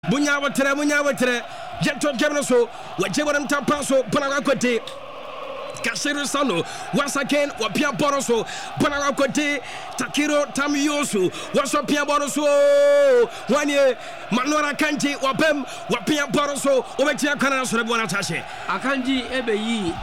Bunya wetere Jeto Gemnoso Wajewaram Tapaso Panagakote Kashiru Sano once again Wapia Boroso Panagakote Takiro Tamiosu Wasopia Boroso 1 year Manora Kanji Wapem Wapia Boroso Obetia Kana Sorabona Tashe Akanji Ebeyi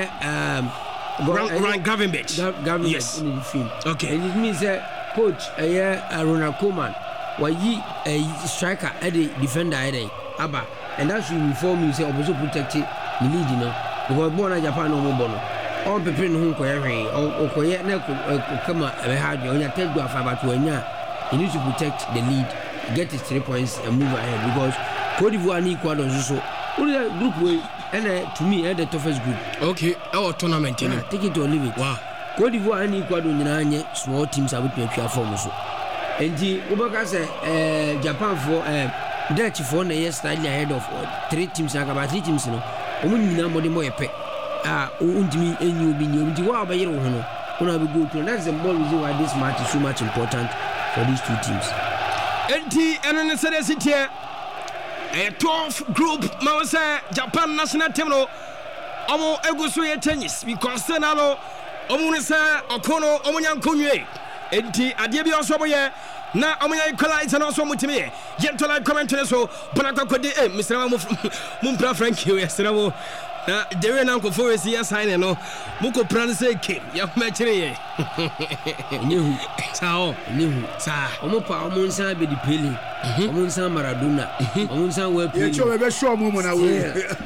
Ryan Government yes in the film. Okay, and it means that coach Ronald Koeman wayi a striker at the defender Abba, and that's you inform you say opposite protect the lead, you know, because born in Japan no more all preparing home or quiet come hard on your tell you about you need to protect the lead, get his 3 points and move ahead because Cote d'Ivoire need quad also only a group way and to me the toughest group. Okay, our tournament take it or leave it. Wow, Cote d'Ivoire need quad on small teams are with me form so. And the Ubaka say Japan for Dutch for the year slightly ahead of 3 teams about 3 teams no only na more more epe undimi enyu bi nyu nti wa ba yero hono una be go to that's the more reason why this match is so much important for these 2 teams. Enti eno se city a tough group ma say Japan national team no omo eguso ye tennis because na no omo ne say okono omo nyankonwe enti ade bi oso boye na omonya equalize na oso mutimi yento like comment ne so bonaka kodi Mr. Mumpra Frankie yesra wo na dewe na nkofo we si sign no muko plan say ke ya ma kire ye nehu sao nehu sa omo pa omo nsan be di pele omo nsan Maradona omo nsan we pele ye cho be show mo na we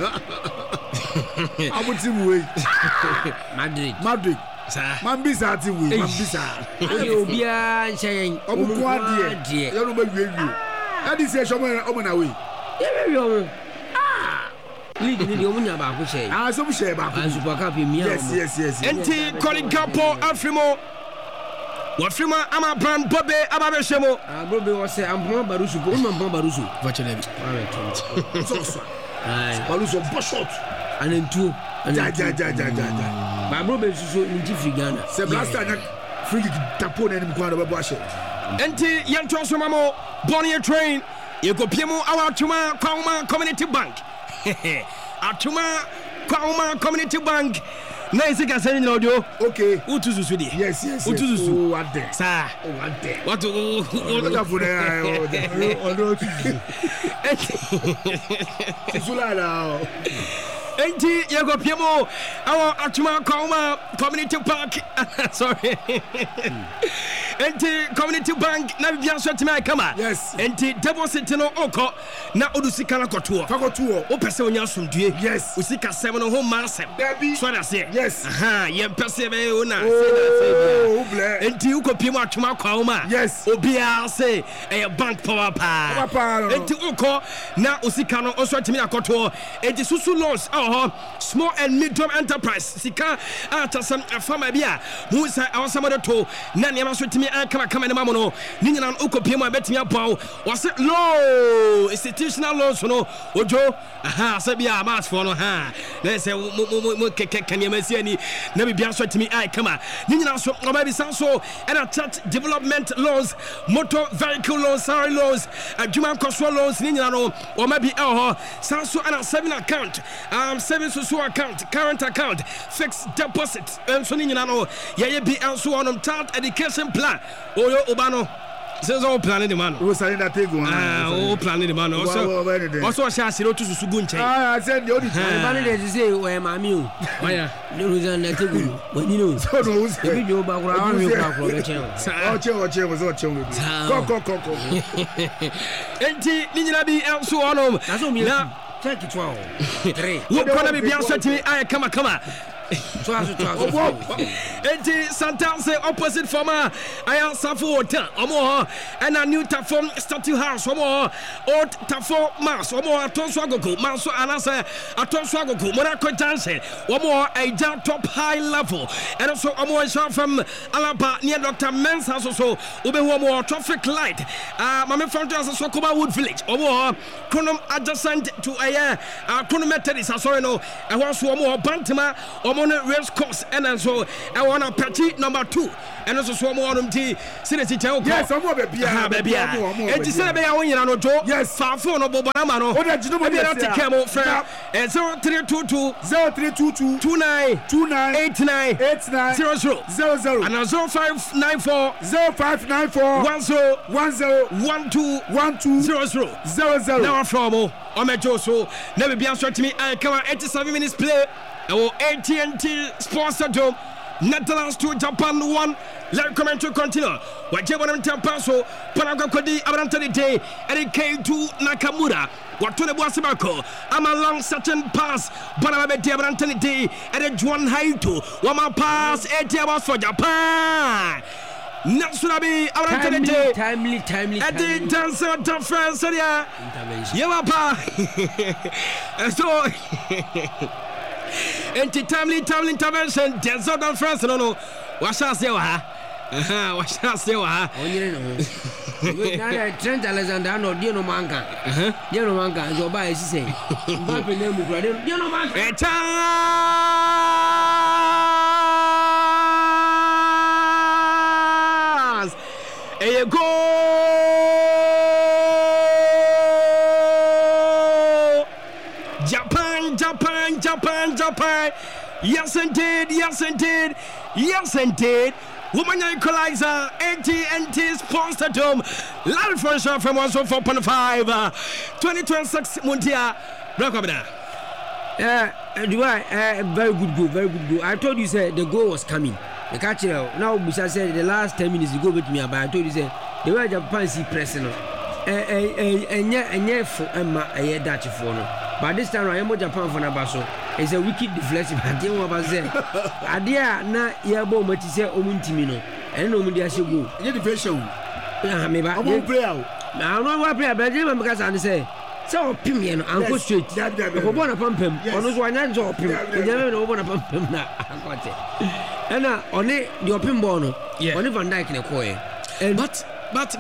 abutim we Madrid Mambisa ti we Mambisa obia nchen omuko adie ye no ba wiewio adi se show mo na we ye wiewio league ni de omunya ba ko shey so mu shey ba ko Super Cup mi yes enti Colin Capo Afrimo Wafrima ama brand Bobe ababe shemo Bobe wo say ampon barusu ko ampon barusu vachelebi so barusu boshot anentu ja ba Bobe suso nti Ghana se blaster na free tapo na nim kwa do bebo ahye enti yanto so mamo Bonnie train yekopiemu awatuma kwa Community Bank atuma kwa Community Bank na isika sani na audio okay utuzusu di yes utuzusu what there sa what there what enti yego piemo awo atuma kwa Community Park sorry enti Community Bank na bia so tima kama yes enti deposit no oko na odusika na koto o pese onya asomdue yes usika 7 no ho masem so na say yes ye pese be ona say enti uko piemo atuma kwa yes obia say bank power pa enti uko na usika no so tima akoto enti susu loans small and medium enterprise sika atasam afama bia mu say awasama to na ne so tima kama ne mamono ni nyina ukopie mu abetimi abawo wose low institutional loans no ojo say bia match for no na say mo kekekani amasiani na bibia so timi kama ni nyina so obabi sanso and church development loans motor vehicle loans salary loans adwuma koso loans ni nyina no o mabi sanso and saving account saving so account current account fixed deposit so ni nyina no ye bi anso on child education plan oyo obano says all planning the man we say that take one all planning the man also share siro to susu nche I said the only man dey say we mami o oya no reason na take go when you know so no say we go back around we go be chen ko enti ni nyina bi so onom na so mi check it 3 wo kona bi anso timi kama enti Santanse opposite former Ayan Safo Hotel omo and a new Tafom Statue House omo old Tafo Mas omo Atonso Agogo Manso Anasa Atonso Agogo Monaco Jansen omo a down top high level and also omo shot from Alaba near Dr. Men's house so ube omo traffic light mame front house Sokoba Wood Village omo Chronom adjacent to a Chronomethodist sorry no I want so omo Bantima omo race course and so I one Apache number 2 and also so more on tea City Tell. Yes, I'm over baby. And you said I want you know Joe. Yes, far for no Bobamano. What did you know about the camel friend? And 0322 0322 29 89 00 and 0594 00 now from Omejo so never be answered to me. I come 87 minutes play. Our AT&T Sports Stadium. Netherlands 2 Japan 1. Let's come to continue. Whatever I'm Tampaso, Panagakodi, Abrantani Day, and K2 Nakamura. What to the Bossabako? I'm a long certain pass, Panabeti Abrantani Day, and Juan Haito. One more pass, 8 hours for Japan. Natsunabi Abrantani Day. Timely. At the dancer of France, yeah. Yamapa. So. Timely intervention. Desert of France, no. What shall I say? What shall I say? Trent Alexander, no, dear no manga. Dear no manga, as your buy is saying. Dear no manga. Here you go. Japan. Yes, indeed. Woman equalizer, AT&T Sports Stadium. Live for sure from 104.5. 2026 Mundia. Very good goal. I told you, said the goal was coming. The catcher now, Busa said the last 10 minutes you go with me, but I told you, said the way Japan see pressing. And for Emma, a Dutch for no. But this time, I am Japan for Nabaso. It's a wicked deflection. I didn't want to say, Adia, na Yabo Matisse Omuntimino, and no media should go. You're the pressure. Maybe I won't play out. I don't know what play, but I because I say, so opinion, Uncle Street, the one upon him, on those one and so opinion, you never open upon him now. And only the open bono, only Van Dyke in a coin. But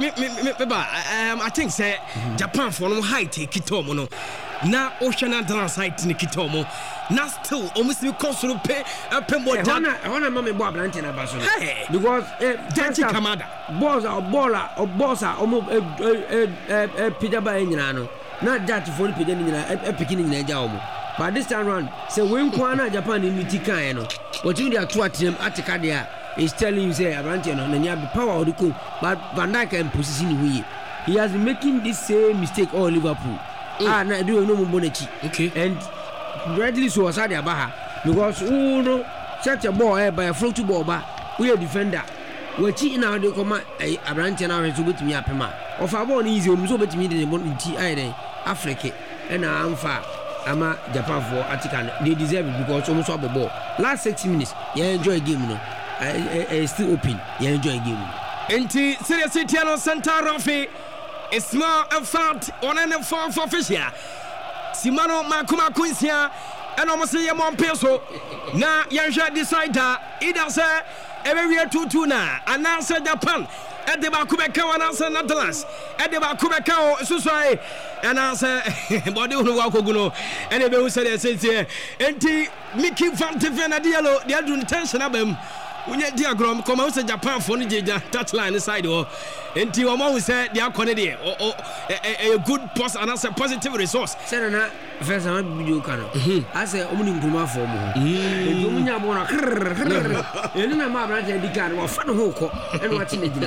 I think say Japan for no height Kitomo no. Na Ocean Atlantic height ni Kitomo. Na still almost because to pay a pembo down. I want to mommy Bob Lantina Basso. Because Janti Kamada. Bossa almost Peter Bainano. Not that for the picking in Jaumo. But this time round, say when Kwana Japan in Mitikano, what you are to at Kadia. Is telling you say Arantiano and you have the power of the coup, but Van Dijk and position he has been making this same mistake all Liverpool. Now do no more Bonechi. Okay. And readily so was Adia Baha because no such a ball by a float to ball back. We are defender. We're cheating now they come Arantiano to go to me up of our born easy so bet me the Bonti Africa and I'm far. I'm a Japan for Atikan. They deserve it because almost all the ball. Last 60 minutes, you enjoy a game no. Still open. You enjoy game. Into seriously, Tiano Santa Rafi is more a fact on an form for Fisher. Simano Makuma Quincia and almost a mon peso. Now, Yanja decider, either say every year 2-2 now, and now say Japan. At the Bakubeka and answer Netherlands. At the Bakubeka, Susai, and answer Body Wakuguno, and the Bell said, and Mickey Van Tivena Diallo, the other intention of them. When you diagram come out of Japan for the touchline side or until your mom said they are connected or a good post and a positive resource. Senna, first time video can. I say, only Guma for me. You mean I want to and then I'm not the gun or fun hoko and watching it.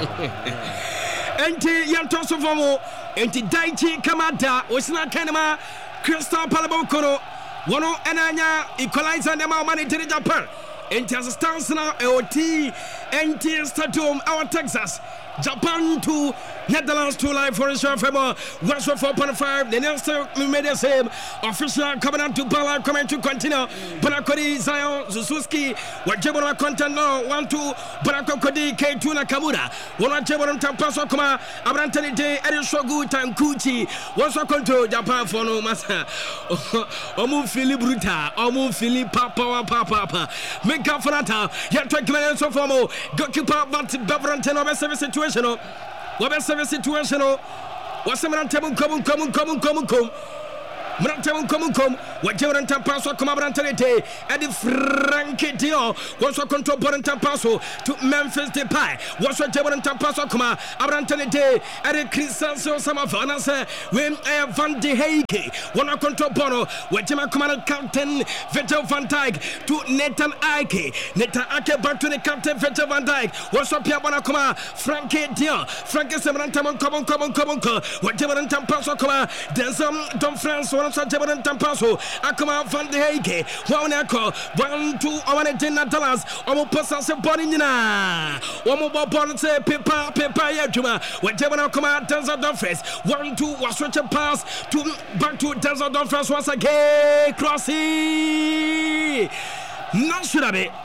Enti Yantoso Vomo, Enti Daichi Kamada, was not Kanama, Crystal Palabokoro, Wono Ananya, equalizer them our money to the Japan. Enti as a stance now, AOT, NT Stadium, our Texas, Japan 2, Netherlands 2 live for a show from 104.5. The next made the same official coming out to Bala, coming to continue. Banakodi, Zion, Zuzuski, what Jebona content now, 1-2, Banakodi, K2 Nakamura, one Jebon Tampaso Koma, Abrantani Day, Edishogu, Tankuchi, what's a control Japan for no master. Omu Philly Bruta, Omu Philly Papa, make up for that. Yet 20 minutes of Omo, goalkeeper, but Beverantino, best service situation. What best service situation? What's the man table? Come. Mrantam Kom, what Jeran Tampaso, Comabrante, Eddie Frankie Dio, was a control Borentam Paso to Memphis Depay, was what Jeran Tampaso, Coma, Abrantane Day, Eddie Crisanso, Samavanas, when Van de Heike, one a control Bono, what Jema Command Captain Virgil van Dijk to Nathan Ake, Nathan Ake back to the Captain Virgil van Dijk, was up Piabana Coma, Frankie Dio, Frankie Samrantam, Common, what Jeran Tampaso, Coma, Denzam, Don France, Jebaran Tampaso, Akama Van de Heike, Wanako, 1-2, Omanagina Dallas, Omoposa Bonina, Omobo Pepa Yajuma, when Jebaran Koma, Denzel Dumfries, 1-2 was such a pass to back to Denzel Dumfries once again, Crossy. Now should I be,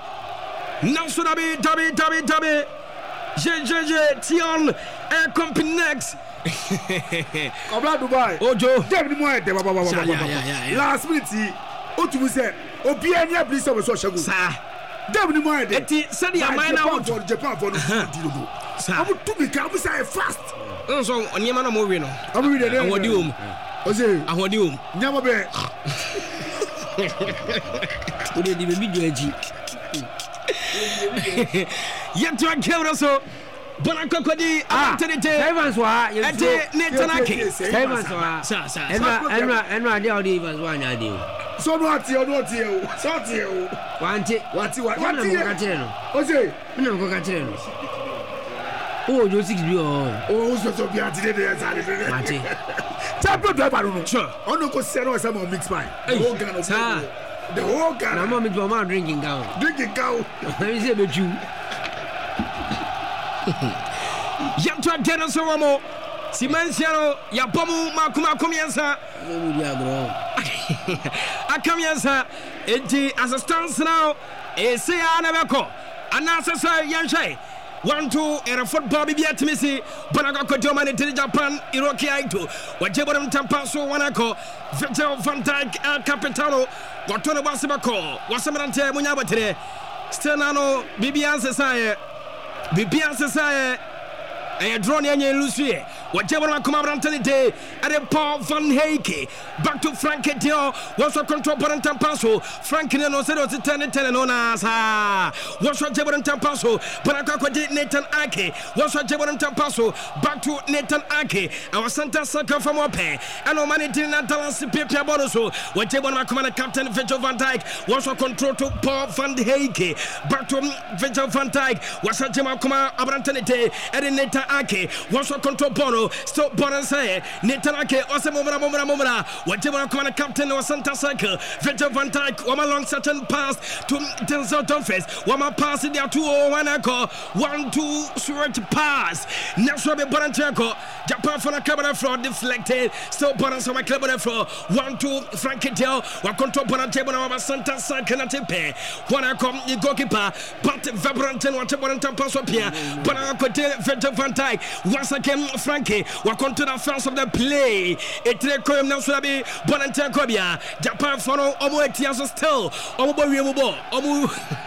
Dabi, JJJ, Tion, Air Company next. Obla Dubai. Ojo. David Moete. Last minute. Otu say. Obi anya please so shagu. Sir. David Moete. Eti said ya man out for Japan for no deal. Sir. Amu to be can say fast. So onyema na mo we no. Amu we dey. Ahodi om. Ose. Ahodi om. Nyama be. Ode di be video aji. Yetu akewra so. Bonakokodi Antonite Evans wa Ete Netanaki Evans wa sa enwa dia odi Evans wa nya de o so no ati o so ati o wante wati na mo ka kire no o se na mo ka kire no o jo 6 bi o so bi ati de sa de wante champion driver no sure ono ko se no some mix pie the whole Ghana na mo me do ma drinking cow let me say be you Yantwa Gena Somo Simensiano Yapomu Makuma Comienza Akamienza Eti as a stance now Esia Nabeko Anasa Yanshai 1-2 era football bi atimisi Bonaga ko Germany to Japan Iroki Aito Wajebon Tampaso Wanako Virgil van Dijk Capitano Gotono Basibako Wasamante Munyabatere Stenano Bibianse Saye a drone and Lucie. Whatever come around today at Paul Van Heike. Back to Frank Dio. What's a control parent Tampaso? Frank no said to 10 on us. What's what Jebon Tampaso? But I Nathan Ake. What's what Jebon Tampaso? Back to Nathan Ake. Our Santa Saka from Wape. And no money did not tell us to pay Bonoso. Whatever my commander Captain Virgil van Dijk. What's a control to Paul Van Heike. Back to Virgil van Dijk. What's a Jema Kuma Abrantanite. And Nathan Ake. What's a control Bono? Stop Bono say. Nathan Ake. Momra. Whatever commander Captain or Santa Saka. Virgil van Dijk. One long certain pass to Denzel Dumfries. One more pass in there 2-1. 1-2 straight pass. Next one be Borancheko. Japan for the camera fraud deflected. Still Boran so my club on the floor. 1-2 Frankie Dio. One control Borancheko over Santa Saka na tepe. One come the goalkeeper. But Vabranten watch Borantan pass up here. Boran Virgil van Dijk. Once again Frankie. One come to the first of the play. It requires now so be Borancheko bia. Japan for no omo etiaso still. Omo bo. Omo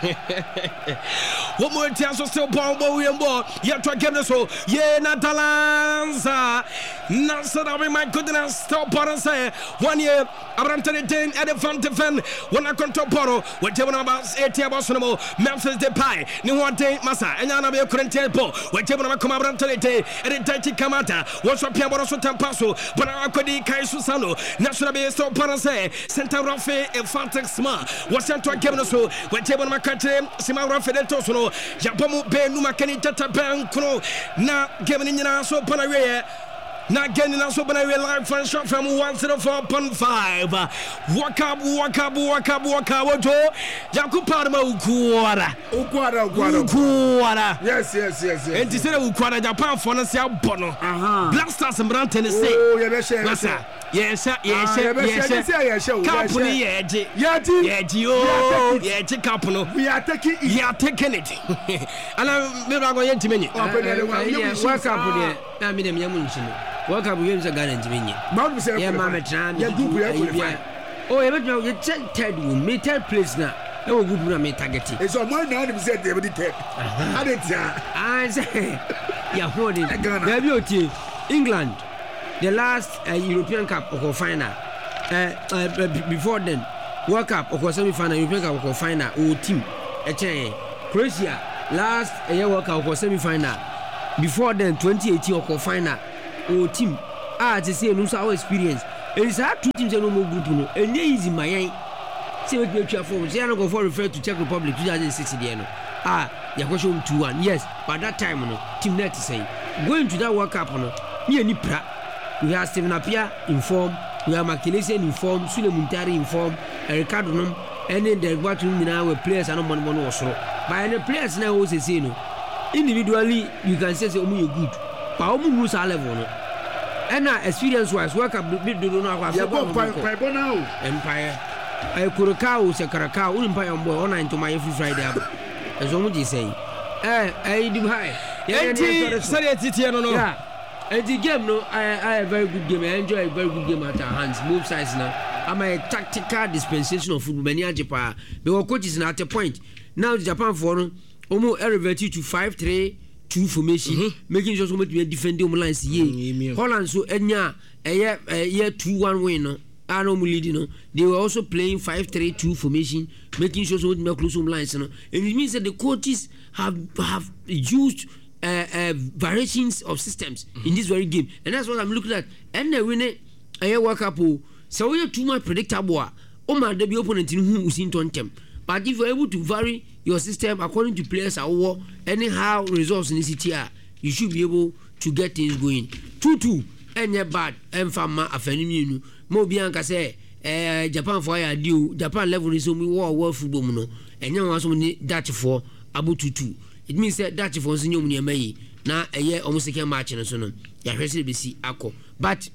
one more chance still ball yet to get this so yeah Natalanza Nasa my goodness stop and say 1 year Abrantani Dane at the front defend when I control Poro whichever about 8 years Bosono Memphis Depay New one day Massa and Yana couldn't tell Paul whichever come Abrantani Day and the Tachi Kamata what's up here Bosso Tampaso but I could Kai Susano National Bay stop and say Santa Rafe and Fantex Sma what's sent to a given so whichever my country Sima Rafe Tosono Japomu be numa keni tata ban kuno na giving in so panaway na getting us open a live fan shot from 104.5 walk up Ojo Jakupama Ukwara yes and to say Ukwara Japan for us bono blasters and brand Tennessee oh yes company company we are taking it and I'm going to many welcome na me dem yamunchino welcome we use Ghana ntimenye yeah mama tran ya group ya oh you bet me check third room me third place na e wo group na me target it's on my now dem say they be third I say ya holding there be oti England the last European Cup or final before then World Cup ɔkɔ semi-final European Cup ɔkɔ final ɔwɔ team ɛkyɛn Croatia last World Cup ɔkɔ semi-final before then 2018 ɔkɔ final ɔwɔ team te say no so our experience and it's hard two teams no more group no and easy my say we twa form say I no go for refer to Czech Republic 2006 there no yakosho 2-1 yes but that time no team net say going to that World Cup no me ani pra we have Steven Appiah in form we have Makelesen in form Sule Muntari in form Ricardo nom and then the what we now players are no money osoro but the players now also say no individually you can say omu you good but omu lose our level no and experience wise World Cup bit do no akwa empire Kurokao se Karakao empire on boy on into my every Friday as omu dey say do high yeah and the game no I a very good game I enjoy a very good game at our hands both sides now I'm a tactical dispensation of football many Japan because coaches now at a point now the Japan for almost elevated to 5-3-2 formation making sure so much to defend the lines Holland so enya a 2-1 win no I no leading no they were also playing 5-3-2 formation making sure so much close lines no and it means that the coaches have used variations of systems in this very game and that's what I'm looking at and the winner a World Cup so we are too much predictable man the opponent in who is in tontem but if you're able to vary your system according to players at war anyhow results in the city you should be able to get things going 2-2 and you're bad and fama afeniminu mo bianca say Japan for ya deal Japan level is only world football no and you want some Dutch for abu 2-2 it means that Dutch for senior money na a year almost a match and so on ya be see ako but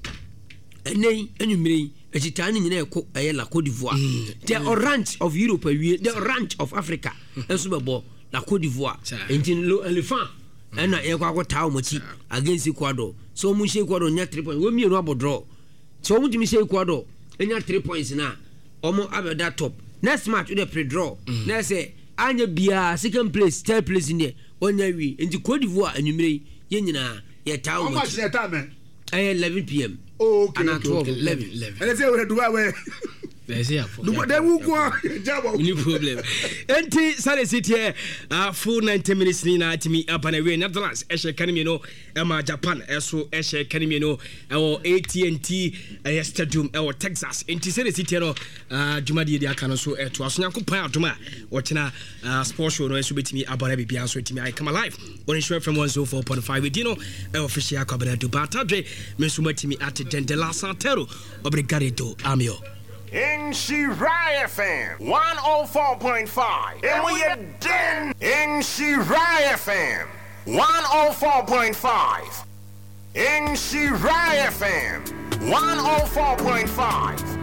nay anyway a Chitani in a La Cote d'Ivoire the orange of Europe the orange of Africa and Super Bowl La Cote d'Ivoire and in low elephant and I got town against Ecuador so much Ecuador near 3 points when me no draw so much me say Ecuador and you 3 points now almost at that top next match with a pre-draw let's say Anya Bia second place third place in there on we in the Cote d'Ivoire and you may ye town. How much that time? 11 p.m. Oh, okay. And at 12, 11. And let's say we do away. They will go. No problem. Enti Sunday City full 90 minutes ni na timi up and away Netherlands Eshe Kanimino Emma Japan eso Eshe Kanimino our AT&T stadium our Texas enti Sunday City no Jumadi dia kan so to aso nyakopan adoma wotina sports show no eso betimi abara bibia so timi I come alive on show from 104.5 with Dino official Kwabena Dubatadre mesuma timi at Dendela Santero obrigado amio in Shirai FM 104.5 and we are done in Shirai FM 104.5 in Shirai FM 104.5